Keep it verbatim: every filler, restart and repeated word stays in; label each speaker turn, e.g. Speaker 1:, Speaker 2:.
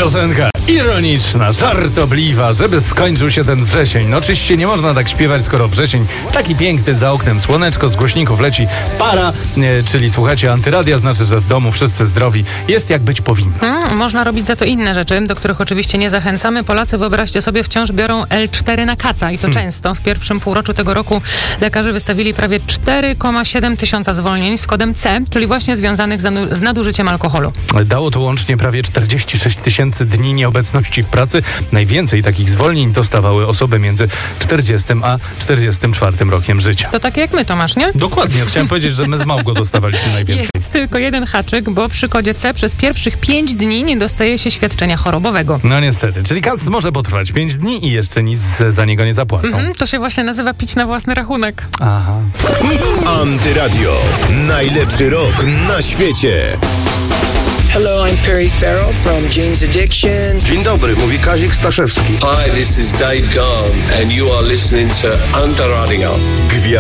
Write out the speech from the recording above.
Speaker 1: Piosenka ironiczna, żartobliwa, żeby skończył się ten wrzesień. No oczywiście nie można tak śpiewać, skoro wrzesień taki piękny, za oknem słoneczko, z głośników leci para, e, czyli słuchacie Antyradia, znaczy, że w domu wszyscy zdrowi. Jest jak być powinno.
Speaker 2: Hmm, można robić za to inne rzeczy, do których oczywiście nie zachęcamy. Polacy, wyobraźcie sobie, wciąż biorą el cztery na kaca i to hmm. często. W pierwszym półroczu tego roku lekarze wystawili prawie cztery przecinek siedem tysiąca zwolnień z kodem C, czyli właśnie związanych z nadużyciem alkoholu.
Speaker 1: Dało to łącznie prawie czterdzieści sześć tysięcy dni nieobecności w pracy. Najwięcej takich zwolnień dostawały osoby między czterdziestym a czterdziestym czwartym rokiem życia.
Speaker 2: To takie jak my, Tomasz, nie?
Speaker 1: Dokładnie. Chciałem powiedzieć, że my z Małgo dostawaliśmy najwięcej.
Speaker 2: Jest tylko jeden haczyk, bo przy kodzie C przez pierwszych pięć dni nie dostaje się świadczenia chorobowego.
Speaker 1: No niestety. Czyli kac może potrwać pięć dni i jeszcze nic za niego nie zapłacą. Mhm,
Speaker 2: to się właśnie nazywa pić na własny rachunek.
Speaker 1: Aha.
Speaker 3: Antyradio. Najlepszy rok na świecie.
Speaker 4: Hello, I'm Perry Farrell from Jane's Addiction.
Speaker 5: Dzień dobry, mówi Kazik Staszewski.
Speaker 6: Hi, this is Dave Gahan and you are listening to Antyradio.
Speaker 3: Gwiazda